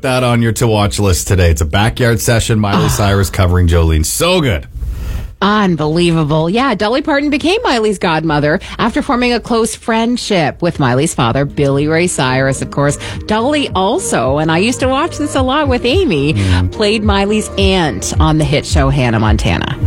put that on your to-watch list today. It's a backyard session. Miley Cyrus covering Jolene. So good. Unbelievable. Yeah, Dolly Parton became Miley's godmother after forming a close friendship with Miley's father, Billy Ray Cyrus. Of course, Dolly also, and I used to watch this a lot with Amy, played Miley's aunt on the hit show Hannah Montana.